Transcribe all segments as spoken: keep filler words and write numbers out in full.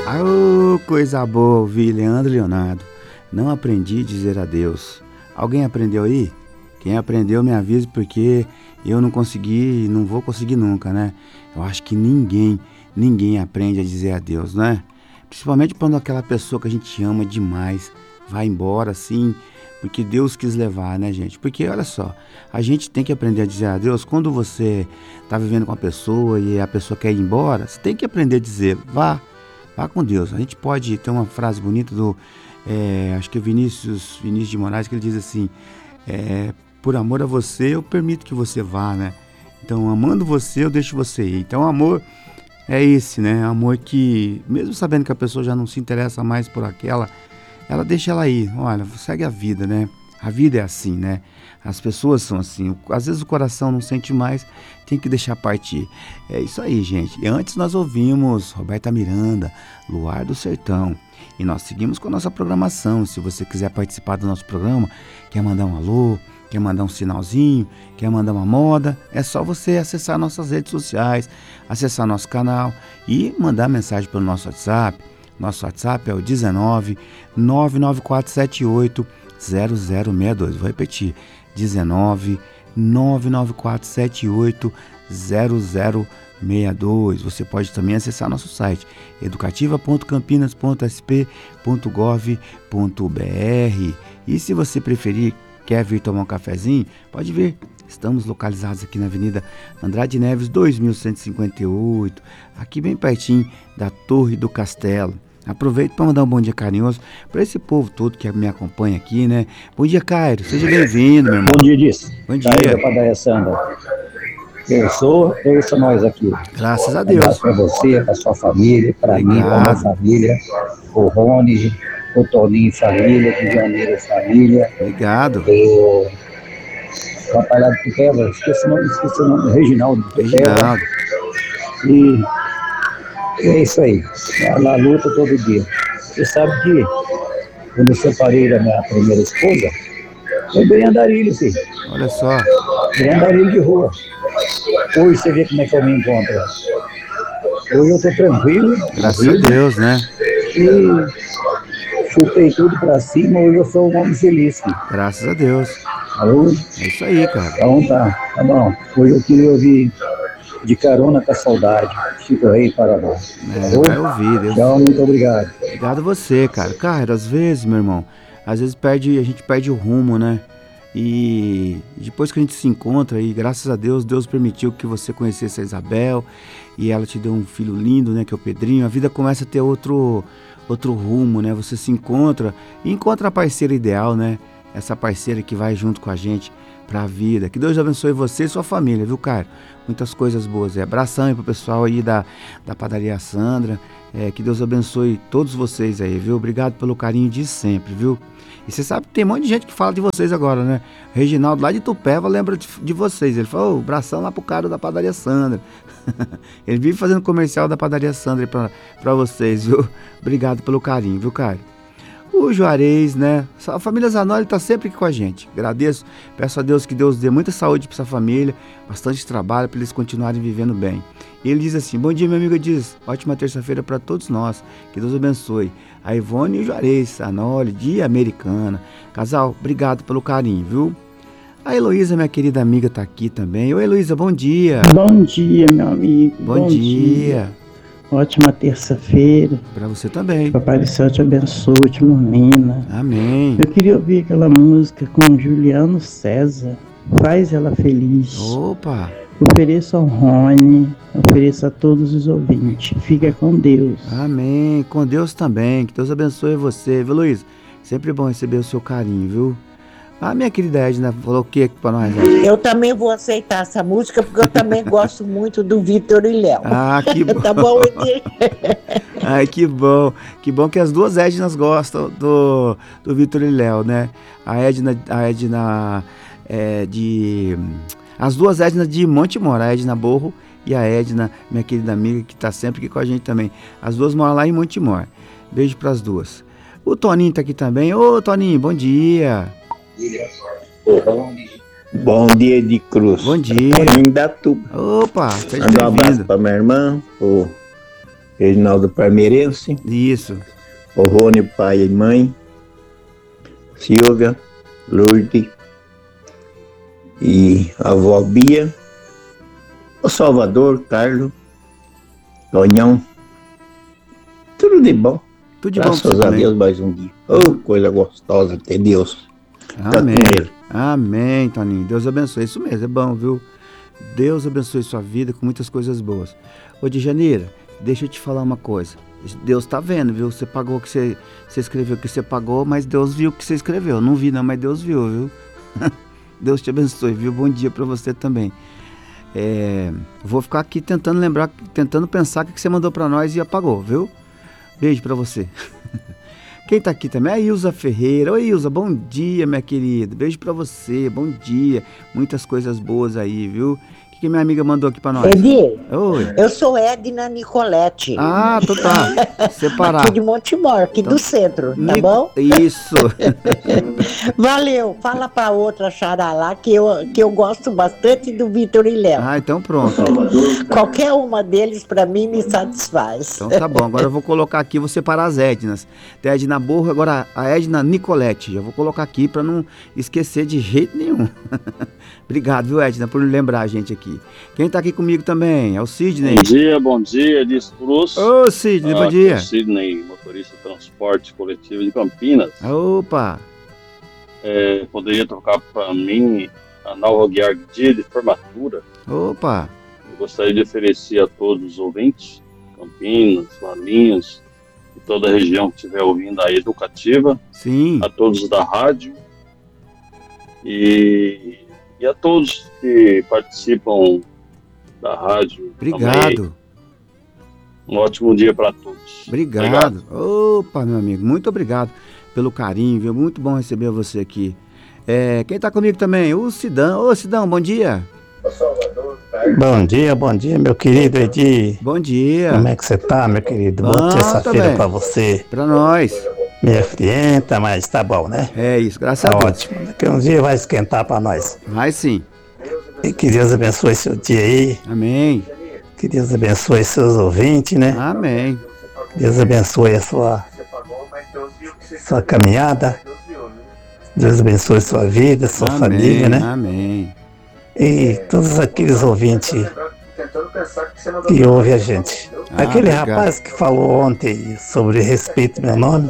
Ah, coisa boa ouvir Leandro e Leonardo. Não aprendi a dizer adeus. Alguém aprendeu aí? Quem aprendeu me avise, porque eu não consegui e não vou conseguir nunca, né? Eu acho que ninguém, ninguém aprende a dizer adeus, né? Principalmente quando aquela pessoa que a gente ama demais vai embora assim, porque Deus quis levar, né, gente? Porque olha só, a gente tem que aprender a dizer adeus. Quando você tá vivendo com uma pessoa e a pessoa quer ir embora, você tem que aprender a dizer, vá, vá com Deus. A gente pode ter uma frase bonita do, é, acho que é Vinícius, Vinícius de Moraes, que ele diz assim, é, por amor a você, eu permito que você vá, né? Então, amando você, eu deixo você ir. Então, amor é esse, né? Amor que, mesmo sabendo que a pessoa já não se interessa mais por aquela, ela deixa ela ir. Olha, segue a vida, né? A vida é assim, né? As pessoas são assim. Às vezes o coração não sente mais, tem que deixar partir. É isso aí, gente. E antes nós ouvimos Roberta Miranda, Luar do Sertão. E nós seguimos com a nossa programação. Se você quiser participar do nosso programa, quer mandar um alô, quer mandar um sinalzinho, quer mandar uma moda, é só você acessar nossas redes sociais, acessar nosso canal e mandar mensagem pelo nosso WhatsApp. Nosso WhatsApp é o dezenove, nove nove quatro sete oito, zero zero seis dois. Vou repetir, dezenove, nove nove quatro sete oito, zero zero seis dois. Você pode também acessar nosso site educativa ponto campinas ponto s p ponto gov ponto b r. E se você preferir, quer vir tomar um cafezinho, pode vir. Estamos localizados aqui na Avenida Andrade Neves, dois mil cento e cinquenta e oito, aqui bem pertinho da Torre do Castelo. Aproveito para mandar um bom dia carinhoso para esse povo todo que me acompanha aqui, né? Bom dia, Cairo. Seja bem-vindo, meu irmão. Bom dia, Diz. Bom dia. Cairo da Padaria Sandra. Eu sou, eu sou nós aqui. Graças a Deus. Para você, para sua família, para mim, para minha família, o Rony, o Toninho família, o Janeiro família. Obrigado. O Papai lá do Tutela, esqueci o nome, esqueci o nome, Reginaldo do Tutela. E é isso aí, na luta todo dia. Você sabe que quando eu separei da minha primeira esposa, eu ganhei andarilho, filho. Olha só. Ganhei andarilho de rua. Hoje você vê como é que eu me encontro. Hoje eu tô tranquilo. Graças tranquilo, a Deus, né? E chutei tudo pra cima, hoje eu sou um homem feliz, filho. Graças a Deus. Alô? É isso aí, cara. Então tá, tá bom. Hoje eu queria ouvir De Carona com a Saudade, Chico Rei Paraná. É, vai ouvir, Deus. Tchau, muito obrigado. Obrigado a você, cara. Cara, às vezes, meu irmão, às vezes perde, a gente perde o rumo, né? E depois que a gente se encontra, e graças a Deus, Deus permitiu que você conhecesse a Isabel, e ela te deu um filho lindo, né, que é o Pedrinho. A vida começa a ter outro, outro rumo, né? Você se encontra e encontra a parceira ideal, né? Essa parceira que vai junto com a gente pra vida. Que Deus abençoe você e sua família, viu, cara? Muitas coisas boas. É, abração aí pro pessoal aí da, da Padaria Sandra. É, que Deus abençoe todos vocês aí, viu? Obrigado pelo carinho de sempre, viu? E você sabe que tem um monte de gente que fala de vocês agora, né? Reginaldo lá de Tupéva lembra de, de vocês. Ele falou, oh, abração lá pro cara da Padaria Sandra. Ele vive fazendo comercial da Padaria Sandra pra, pra vocês, viu? Obrigado pelo carinho, viu, cara? O Juarez, né? A família Zanoli tá sempre aqui com a gente. Agradeço, peço a Deus que Deus dê muita saúde para essa família, bastante trabalho para eles continuarem vivendo bem. E ele diz assim, bom dia, meu amigo, diz, ótima terça-feira para todos nós, que Deus abençoe. A Ivone e o Juarez, Zanoli, de Americana. Casal, obrigado pelo carinho, viu? A Heloísa, minha querida amiga, tá aqui também. Oi, Heloísa, bom dia. Bom dia, meu amigo. Bom, bom dia. dia. Ótima terça-feira. Para você também. Papai do Céu te abençoe, te ilumina. Amém. Eu queria ouvir aquela música com Juliano César. Faz ela feliz. Opa. Ofereço ao Rony, ofereço a todos os ouvintes. Fica com Deus. Amém. Com Deus também. Que Deus abençoe você, viu, Luiz? Sempre bom receber o seu carinho, viu? A minha querida Edna falou o que aqui pra nós, Edna? Eu também vou aceitar essa música, porque eu também gosto muito do Vitor e Léo. Ah, que bom. Tá bom, Ai, que bom. Que bom que as duas Ednas gostam do, do Vitor e Léo, né? A Edna, a Edna é, de... As duas Ednas de Montemor, a Edna Borro e a Edna, minha querida amiga, que tá sempre aqui com a gente também. As duas moram lá em Montemor. Beijo pras duas. O Toninho tá aqui também. Ô, Toninho, bom dia. Bom dia de cruz. Bom dia. Toninho da Tuba. Opa, seja Manda um abraço bem-vindo. para minha irmã, o Reginaldo Parmeirense. Isso. O Rony, pai e mãe. Silvia, Lourdes e a avó Bia. O Salvador, Carlos, Tonhão. Tudo de bom. Tudo de bom. Graças a Deus, mais um dia. Oh, coisa gostosa ter Deus. Amém. Amém, Toninho. Deus abençoe. Isso mesmo, é bom, viu? Deus abençoe sua vida com muitas coisas boas. Ô, Djaneira, deixa eu te falar uma coisa. Deus tá vendo, viu? Você pagou o que você, você escreveu que você pagou, mas Deus viu o que você escreveu. Não vi não, mas Deus viu, viu? Deus te abençoe, viu? Bom dia pra você também. É, vou ficar aqui tentando lembrar, tentando pensar o que você mandou pra nós e apagou, viu? Beijo pra você. Quem tá aqui também é a Ilza Ferreira. Oi, Ilza, bom dia, minha querida. Beijo pra você, bom dia. Muitas coisas boas aí, viu? O que minha amiga mandou aqui pra nós? Edir, Oi. Eu sou Edna Nicolete. Ah, então tá. Separar. Aqui de Montemor, aqui então, do centro, tá Nic... bom? Isso. Valeu. Fala pra outra xaralá que eu, que eu gosto bastante do Vitor e Léo. Ah, então pronto. Qualquer uma deles pra mim me satisfaz. Então tá bom. Agora eu vou colocar aqui, vou separar as Ednas. Tem a Edna Borro, agora a Edna Nicolete. Já vou colocar aqui pra não esquecer de jeito nenhum. Obrigado, viu, Edna, por lembrar a gente aqui. Quem tá aqui comigo também é o Sidney. Bom dia, bom dia, Diz Cruz. Ô, Sidney, ah, bom dia. É o Sidney, motorista de transporte coletivo de Campinas. Opa. É, poderia trocar para mim a Nova Guiar dia de formatura. Opa. Eu gostaria de oferecer a todos os ouvintes, Campinas, Valinhos, e toda a região que estiver ouvindo a educativa. Sim. A todos da rádio. E... E a todos que participam da rádio. Obrigado. Também. Um ótimo dia para todos. Obrigado. obrigado. Opa, meu amigo, muito obrigado pelo carinho, viu? Muito bom receber você aqui. É, quem tá comigo também? O Sidão. Ô, Sidão, bom dia. Bom dia, bom dia, meu querido Edir. Bom dia. Como é que você tá, meu querido? Bom, Boa terça-feira pra você. Pra nós. Meia frienta, mas tá bom, né? É isso, graças tá a Deus. Ótimo. Daqui uns dias vai esquentar pra nós. Vai sim. E que Deus abençoe seu dia aí. Amém. Que Deus abençoe seus ouvintes, né? Amém. Deus abençoe a sua, sua caminhada. Deus abençoe sua vida, sua Amém, família, né? Amém. E todos aqueles ouvintes que ouvem a gente. Ah, Aquele obrigado. rapaz que falou ontem sobre respeito meu nome.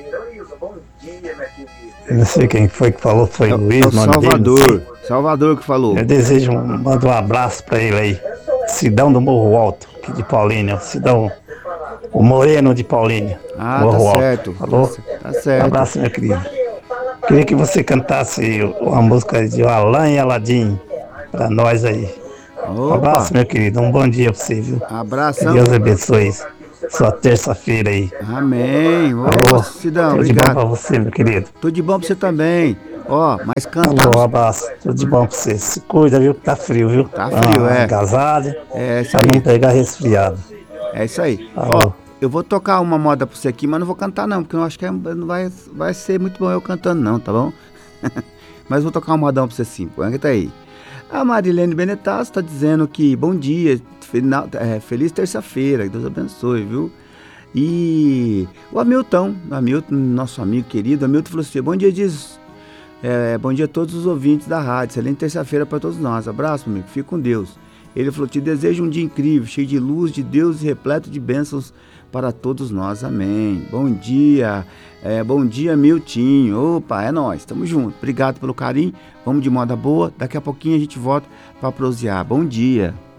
Eu não sei quem foi que falou, foi é, o Luiz, é o nome Salvador. dele, Salvador que falou. Eu desejo, um, mando um abraço pra ele aí. Cidão do Morro Alto, aqui de Paulínia. Cidão, o Moreno de Paulínia. Ah, Morro tá Alto. certo. Falou? Tá certo. Um abraço, meu querido. Queria que você cantasse uma música de Alain e Aladim pra nós aí. Opa. Um abraço, meu querido. Um bom dia pra você, viu? Abração. Que Deus abençoe sua terça-feira aí. Amém. Ô, Alô, Sidão, tudo obrigado. de bom pra você, meu querido. Tudo de bom pra você também. Ó, mas cantar. Alô, um abraço. Tudo de bom pra você. Se cuida, viu? Que tá frio, viu? Tá frio, ah, é. Agasalho. É isso pra aí. não pegar resfriado. É isso aí. Alô. Ó, eu vou tocar uma moda pra você aqui, mas não vou cantar não, porque eu acho que é- não vai, vai ser muito bom eu cantando não, tá bom? Mas vou tocar um modão pra você sim. Põe tá aí. A Marilene Benetasso está dizendo que bom dia, final, é, feliz terça-feira, que Deus abençoe, viu? E o Hamilton, o Hamilton, nosso amigo querido, Hamilton falou assim, bom dia, diz, é, bom dia a todos os ouvintes da rádio, excelente terça-feira para todos nós, abraço, amigo, fique com Deus. Ele falou, te desejo um dia incrível, cheio de luz de Deus e repleto de bênçãos para todos nós, amém. Bom dia, é, bom dia, Miltinho, opa, é nóis, tamo junto, obrigado pelo carinho, vamos de moda boa, daqui a pouquinho a gente volta para prosear, bom dia.